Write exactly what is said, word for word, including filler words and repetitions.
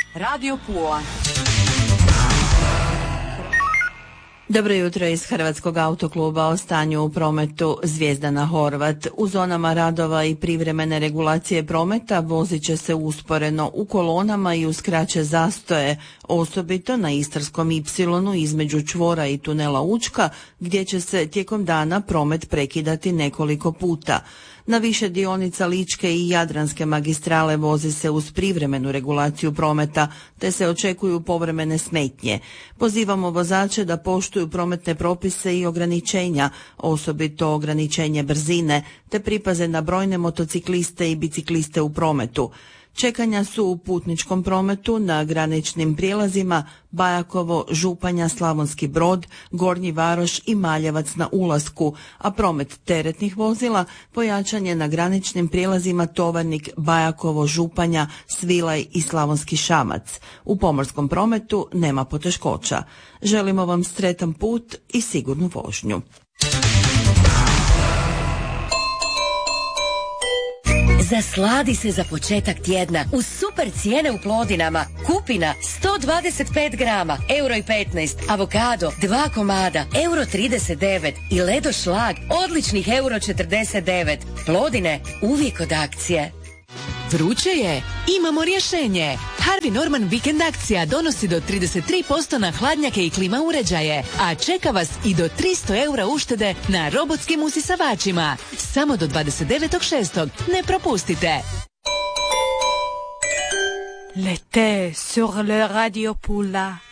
Radio Pula. Dobro jutro iz Hrvatskog autokluba. O stanju u prometu. Zvjezdana Horvat. U zonama radova i privremene regulacije prometa vozit će se usporeno u kolonama i uz kraće zastoje, osobito na Istarskom ipsilonu između čvora i tunela Učka, gdje će se tijekom dana promet prekidati nekoliko puta. Na više dionica Ličke i Jadranske magistrale vozi se uz privremenu regulaciju prometa, te se očekuju povremene smetnje. Pozivamo vozače da poštuju prometne propise i ograničenja, osobito ograničenje brzine, te pripaze na brojne motocikliste i bicikliste u prometu. Čekanja su u putničkom prometu na graničnim prijelazima Bajakovo, Županja, Slavonski Brod, Gornji Varoš i Maljevac na ulasku, a promet teretnih vozila pojačan je na graničnim prijelazima Tovarnik, Bajakovo, Županja, Svilaj i Slavonski Šamac. U pomorskom prometu nema poteškoća. Želimo vam sretan put i sigurnu vožnju. Zasladi se za početak tjedna uz super cijene u Plodinama. Kupina sto dvadeset pet grama, euro i petnaest, avokado dva komada, euro trideset devet i Ledo šlag odličnih euro četrdeset devet. Plodine uvijek od akcije. Vruće je? Imamo rješenje. Harvey Norman vikend akcija donosi do trideset tri posto na hladnjake i klima uređaje, a čeka vas i do tristo eura uštede na robotskim usisavačima. Samo do dvadeset devetog šestog Ne propustite. L'été sur le Radio Pula.